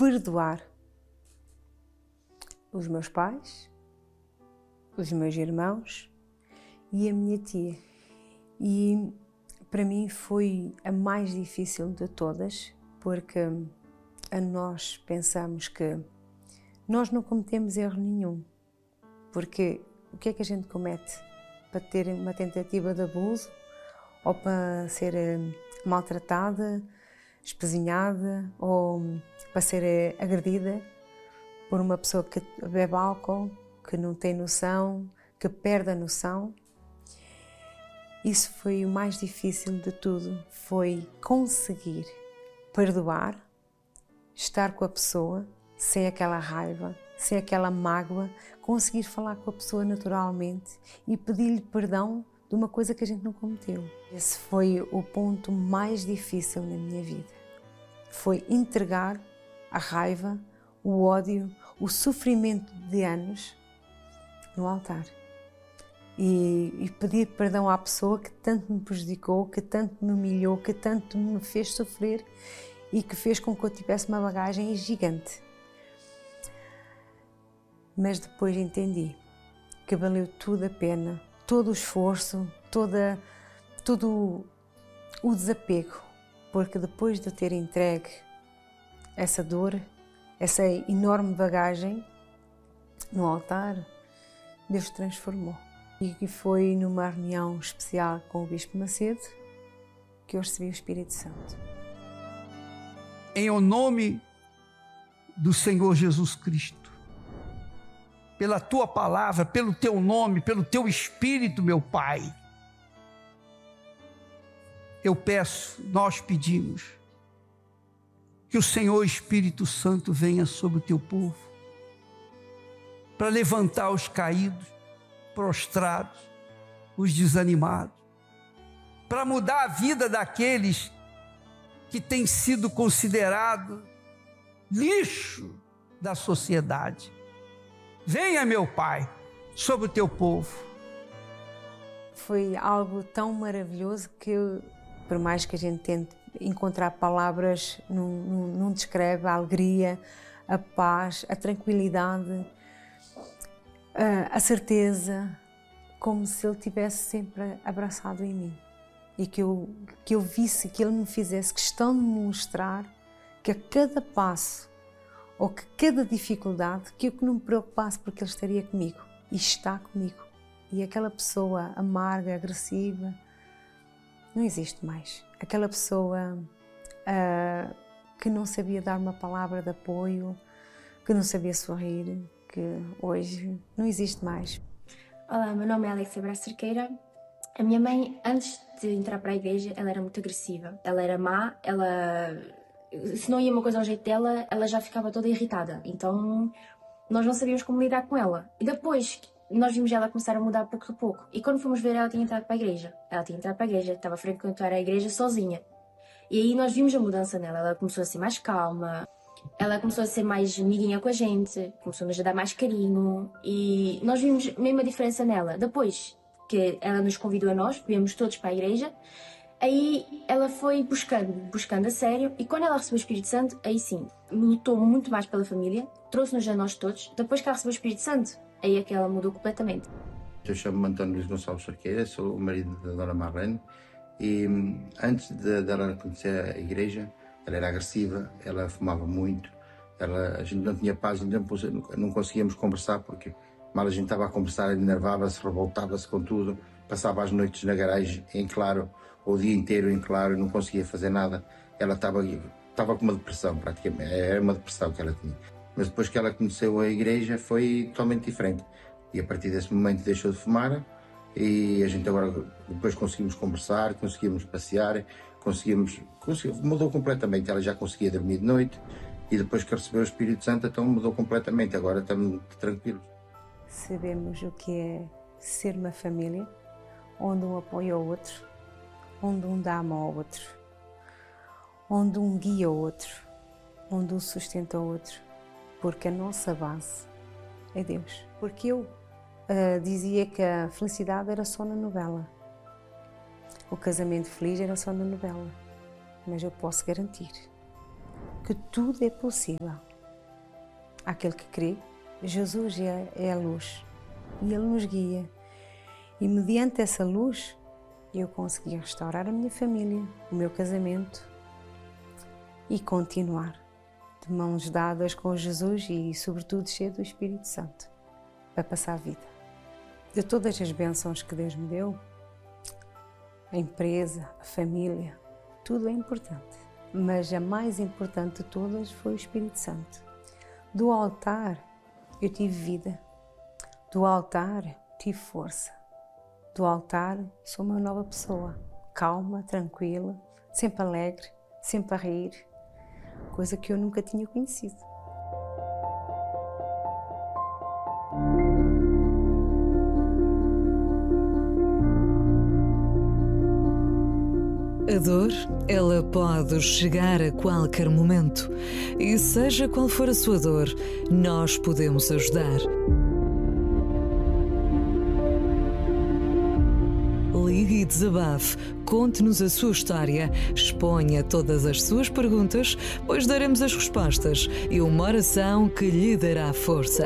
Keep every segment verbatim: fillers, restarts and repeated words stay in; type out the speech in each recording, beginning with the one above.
perdoar os meus pais, os meus irmãos e a minha tia. E para mim foi a mais difícil de todas, porque a nós pensamos que nós não cometemos erro nenhum, porque o que é que a gente comete? Para ter uma tentativa de abuso ou para ser maltratada, espezinhada ou para ser agredida por uma pessoa que bebe álcool, que não tem noção, que perde a noção. Isso foi o mais difícil de tudo, foi conseguir perdoar, estar com a pessoa sem aquela raiva, sem aquela mágoa, conseguir falar com a pessoa naturalmente e pedir-lhe perdão de uma coisa que a gente não cometeu. Esse foi o ponto mais difícil na minha vida. Foi entregar a raiva, o ódio, o sofrimento de anos no altar. E, e pedir perdão à pessoa que tanto me prejudicou, que tanto me humilhou, que tanto me fez sofrer e que fez com que eu tivesse uma bagagem gigante. Mas depois entendi que valeu tudo a pena, todo o esforço, toda, todo o desapego, porque depois de eu ter entregue essa dor, essa enorme bagagem no altar, Deus transformou. E foi numa reunião especial com o Bispo Macedo que eu recebi o Espírito Santo. Em o nome do Senhor Jesus Cristo, pela Tua palavra, pelo Teu nome, pelo Teu Espírito, meu Pai, eu peço, nós pedimos, que o Senhor Espírito Santo venha sobre o Teu povo, para levantar os caídos, prostrados, os desanimados, para mudar a vida daqueles que têm sido considerados lixo da sociedade. Venha, meu Pai, sobre o Teu povo. Foi algo tão maravilhoso que, eu, por mais que a gente tente encontrar palavras, não, não, não descreve a alegria, a paz, a tranquilidade, a certeza, como se Ele tivesse sempre abraçado em mim e que eu, que eu visse, que Ele me fizesse questão de me mostrar que a cada passo ou que cada dificuldade, que eu que não me preocupasse porque Ele estaria comigo e está comigo. E aquela pessoa amarga, agressiva, não existe mais. Aquela pessoa uh, que não sabia dar uma palavra de apoio, que não sabia sorrir, que hoje não existe mais. Olá, meu nome é Alexia Brás Cerqueira. A minha mãe, antes de entrar para a igreja, ela era muito agressiva. Ela era má, ela... se não ia uma coisa ao jeito dela, ela já ficava toda irritada. Então, nós não sabíamos como lidar com ela. E depois, nós vimos ela começar a mudar pouco a pouco. E quando fomos ver, ela tinha entrado para a igreja. Ela tinha entrado para a igreja, estava a frequentar a igreja sozinha. E aí nós vimos a mudança nela. Ela começou a ser mais calma. Ela começou a ser mais amiguinha com a gente, começou-nos a dar mais carinho e nós vimos mesmo a diferença nela. Depois que ela nos convidou a nós, viemos todos para a igreja, aí ela foi buscando, buscando a sério e quando ela recebeu o Espírito Santo, aí sim, lutou muito mais pela família, trouxe-nos a nós todos. Depois que ela recebeu o Espírito Santo, aí é que ela mudou completamente. Eu chamo-me António Luís Gonçalves Cerqueira, sou o marido da Dona Marlene e antes de, de ela conhecer a igreja, ela era agressiva, ela fumava muito, ela, a gente não tinha paz, não, não conseguíamos conversar porque mal a gente estava a conversar, enervava-se, revoltava-se com tudo, passava as noites na garagem em claro, ou o dia inteiro em claro, não conseguia fazer nada. Ela estava, estava com uma depressão praticamente, era uma depressão que ela tinha. Mas depois que ela conheceu a igreja foi totalmente diferente e a partir desse momento deixou de fumar e a gente agora depois conseguimos conversar, conseguimos passear, conseguimos, conseguimos, mudou completamente, ela já conseguia dormir de noite e depois que recebeu o Espírito Santo então mudou completamente, agora estamos tranquilos. Sabemos o que é ser uma família, onde um apoia o outro, onde um dá a mão ao outro, onde um guia o outro, onde um sustenta o outro, porque a nossa base é Deus. Porque eu uh, dizia que a felicidade era só na novela. O casamento feliz era só na novela, mas eu posso garantir que tudo é possível àquele que crê. Jesus é, é a luz e Ele nos guia. E mediante essa luz, eu consegui restaurar a minha família, o meu casamento e continuar de mãos dadas com Jesus e, sobretudo, cheio do Espírito Santo para passar a vida. De todas as bênçãos que Deus me deu, a empresa, a família, tudo é importante. Mas a mais importante de todas foi o Espírito Santo. Do altar eu tive vida. Do altar tive força. Do altar sou uma nova pessoa. Calma, tranquila, sempre alegre, sempre a rir. Coisa que eu nunca tinha conhecido. A dor, ela pode chegar a qualquer momento. E seja qual for a sua dor, nós podemos ajudar. Ligue e desabafe, conte-nos a sua história, exponha todas as suas perguntas, pois daremos as respostas e uma oração que lhe dará força.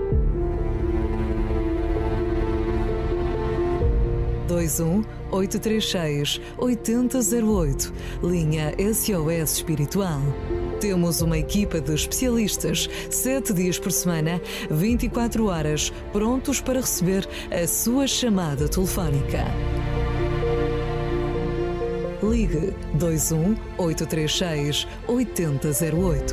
dois um oito três seis oito zero zero oito, linha S O S Espiritual. Temos uma equipa de especialistas, sete dias por semana, vinte e quatro horas, prontos para receber a sua chamada telefónica. Ligue dois um oito três seis oito zero zero oito.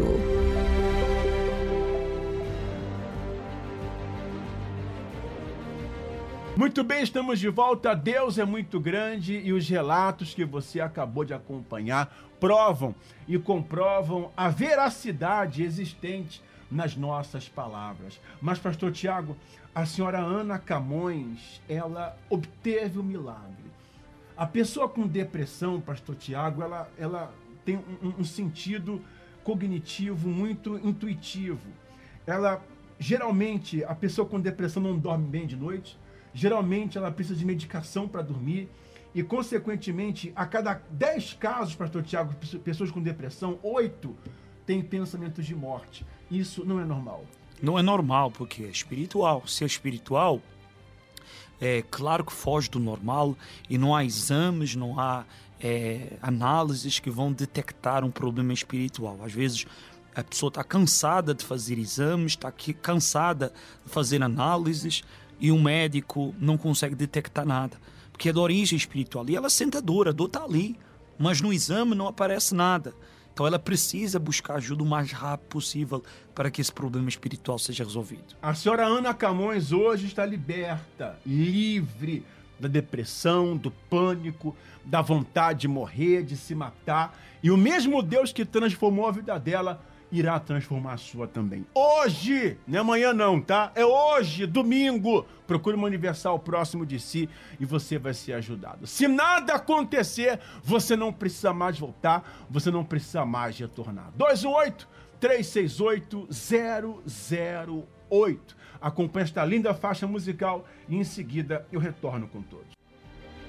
Muito bem, estamos de volta. Deus é muito grande e os relatos que você acabou de acompanhar provam e comprovam a veracidade existente nas nossas palavras. Mas, pastor Tiago, a senhora Ana Camões, ela obteve o milagre. A pessoa com depressão, pastor Tiago, ela, ela tem um, um sentido cognitivo muito intuitivo. Ela, geralmente, a pessoa com depressão não dorme bem de noite. Geralmente ela precisa de medicação para dormir e, consequentemente, a cada dez casos, pastor Tiago, pessoas com depressão, oito têm pensamentos de morte. Isso não é normal. Não é normal, porque é espiritual. Se é espiritual, é claro que foge do normal e não há exames, não há é, análises que vão detectar um problema espiritual. Às vezes a pessoa está cansada de fazer exames, está cansada de fazer análises, e o médico não consegue detectar nada, porque é de origem espiritual. E ela sente a dor, a dor está ali, mas no exame não aparece nada. Então ela precisa buscar ajuda o mais rápido possível para que esse problema espiritual seja resolvido. A senhora Ana Camões hoje está liberta, livre da depressão, do pânico, da vontade de morrer, de se matar. E o mesmo Deus que transformou a vida dela irá transformar a sua também. Hoje, não é amanhã não, tá? É hoje, domingo. Procure uma Universal próximo de si e você vai ser ajudado. Se nada acontecer, você não precisa mais voltar, você não precisa mais retornar. dois um oito três seis oito zero zero oito. Acompanhe esta linda faixa musical e em seguida eu retorno com todos.